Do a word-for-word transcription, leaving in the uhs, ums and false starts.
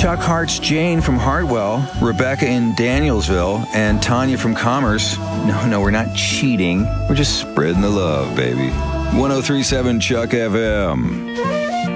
Chuck hearts Jane from Hartwell, Rebecca in Danielsville, and Tanya from Commerce. No, no, we're not cheating. We're just spreading the love, baby. one oh three point seven Chuck F M.